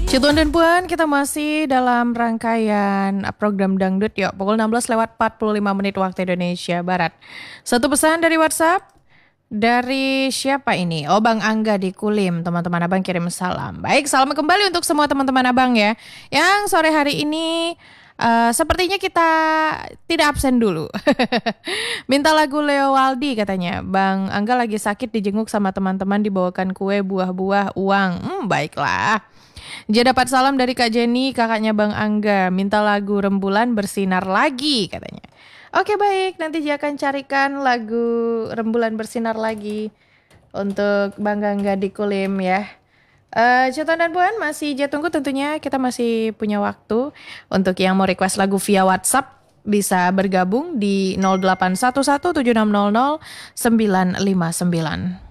Cituan dan Puan, kita masih dalam rangkaian program Dangdut yuk. Pukul 16 lewat 45 menit waktu Indonesia Barat. Satu pesan dari WhatsApp. Dari siapa ini? Oh, Bang Angga di Kulim. Teman-teman Abang kirim salam. Baik, salam kembali untuk semua teman-teman Abang ya. Yang sore hari ini sepertinya kita tidak absen dulu. Minta lagu Leo Waldi katanya. Bang Angga lagi sakit dijenguk sama teman-teman dibawakan kue, buah-buah, uang. Baiklah. Dia dapat salam dari Kak Jenny, kakaknya Bang Angga. Minta lagu Rembulan Bersinar Lagi katanya. Oke baik, nanti dia akan carikan lagu Rembulan Bersinar Lagi untuk Bang Angga di Kulim ya. Cetan dan Puan masih dia tunggu tentunya, kita masih punya waktu. Untuk yang mau request lagu via WhatsApp bisa bergabung di 0811 7600 959.